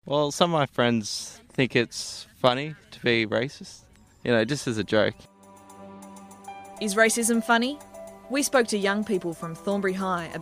Well, some of my friends think it's funny to be racist, just as a joke. Is racism funny? We spoke to young people from Thornbury High about